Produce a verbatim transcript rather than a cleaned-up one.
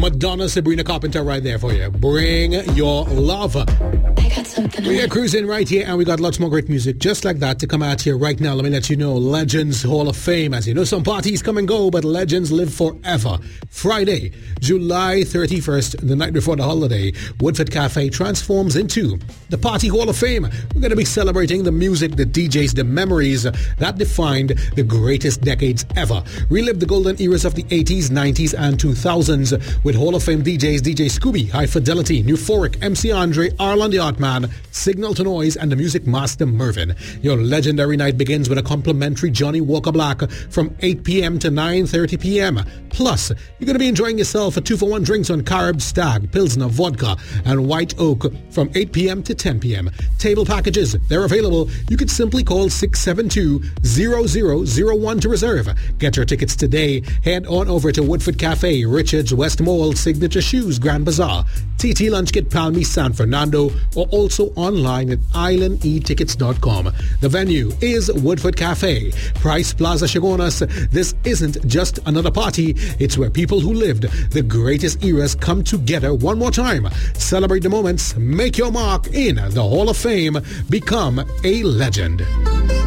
Madonna, Sabrina Carpenter right there for you. Bring your love. I got something. We are cruising right here, and we got lots more great music just like that to come out here right now. Let me let you know, Legends Hall of Fame. As you know, some parties come and go, but legends live forever. Friday, July thirty-first, the night before the holiday, Woodford Cafe transforms into the Party Hall of Fame. We're going to be celebrating the music, the D Js, the memories that defined the greatest decades ever. Relive the golden eras of the eighties, nineties, and two thousands with Hall of Fame D Js, D J Scooby, High Fidelity, Euphoric, M C Andre, Arlon the Artman, Signal to Noise, and the Music Master Mervin. Your legendary night begins with a complimentary Johnny Walker Black from eight p.m. to nine thirty p.m. Plus, you're going to be enjoying yourself a two-for-one drinks on Carib Stag, Pilsner, Vodka, and White Oak from eight p.m. to ten p.m. Table packages, they're available. You could simply call six seven two, zero zero zero one to reserve. Get your tickets today. Head on over to Woodford Cafe, Richards, West Mall, Signature Shoes, Grand Bazaar, T T Lunch Kit, Palmy, San Fernando, or also online at island e tickets dot com. The venue is Woodford Cafe, Price Plaza, Chagonas. This isn't just another party. It's where people who lived the greatest eras come together one more time. Celebrate the moments, make your mark in the Hall of Fame, become a legend.